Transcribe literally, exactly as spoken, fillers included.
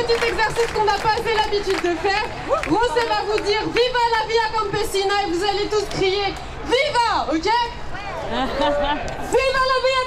petit exercice qu'on n'a pas assez l'habitude de faire. Rosé va vous dire Viva la via campesina et vous allez tous crier Viva, ok? Viva la via